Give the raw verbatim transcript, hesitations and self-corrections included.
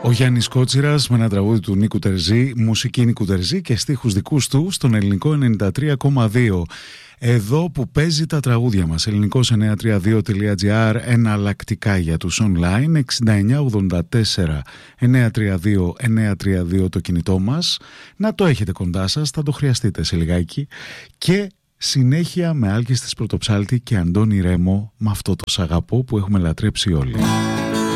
Ο Γιάννης Κότσιρας με ένα τραγούδι του Νίκου Τερζή, μουσική Νίκου Τερζή και στίχους δικούς του στον ελληνικό ενενήντα τρία κόμμα δύο. Εδώ που παίζει τα τραγούδια μας, ελληνικός εννιακόσια τριάντα δύο τελεία τζι άρ, εναλλακτικά για τους online, εξήντα εννιά ογδόντα τέσσερα εννιακόσια τριάντα δύο εννιακόσια τριάντα δύο το κινητό μας. Να το έχετε κοντά σας, θα το χρειαστείτε σε λιγάκι. Και συνέχεια με Άλκης της Πρωτοψάλτη και Αντώνη Ρέμο, με αυτό το σ' αγαπώ που έχουμε λατρέψει όλοι.